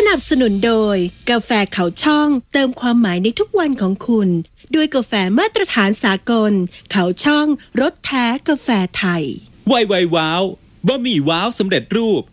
นับสนุนโดยกาแฟเขาช่องเติมความหมายในทุกวันของคุณด้วยกาแฟมาตรฐานสากลเขาช่องรสแท้กาแฟไทยไวว้าวบะหมี่ว้าวสำเร็จรูป